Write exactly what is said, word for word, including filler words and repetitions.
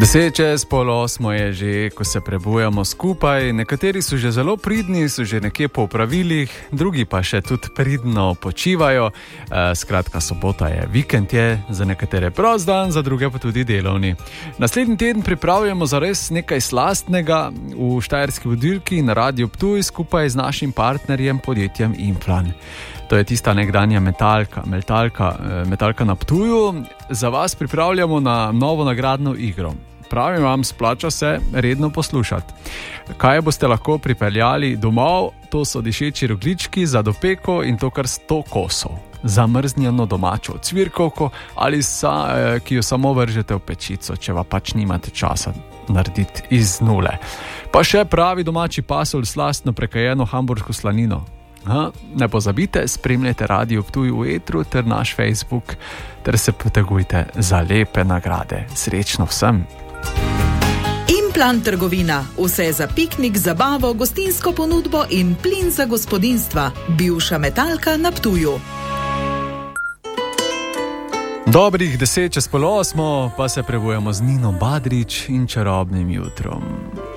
Deset čez pol osmo je že, ko se prebujamo skupaj. Nekateri so že zelo pridni, so že nekje po opravilih, drugi pa še tudi pridno počivajo. E, skratka, sobota je, vikend je, za nekatere prost dan, za druge pa tudi delovni. Naslednji teden pripravljamo za res nekaj slastnega v Štajerski vodilki na Radiu Ptuj skupaj z našim partnerjem, podjetjem Implan. To je tista nekdanja metalka, metalka, metalka na Ptuju. Za vas pripravljamo na novo nagradno igro. Pravim vam, splača se redno poslušati. Kaj boste lahko pripeljali domov? To so dišeči rogljički za dopeko in to kar sto kosov. Zamrznjeno domačo cvirkovko ali sa, ki jo samo vržete v pečico, če va pač nimate časa narediti iz nule. Pa še pravi domači pasulj s slastno prekajeno hamburško slanino. Ha, ne pozabite, spremljajte Radio Ptuj v etru ter naš Facebook ter se potegujte za lepe nagrade. Srečno vsem! Implan trgovina. Vse za piknik, zabavo, gostinsko ponudbo in plin za gospodinstva. Bivša metalka na Ptuju. Dobrih deset čez pol osmo pa se prebujemo z Nino Badrič in čarobnim jutrom.